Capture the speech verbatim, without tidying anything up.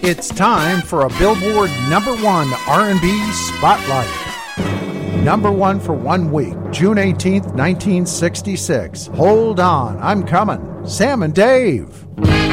It's time for a Billboard number one R and B Spotlight. Number one for one week, June eighteenth, nineteen sixty-six. Hold on, I'm coming. Sam and Dave.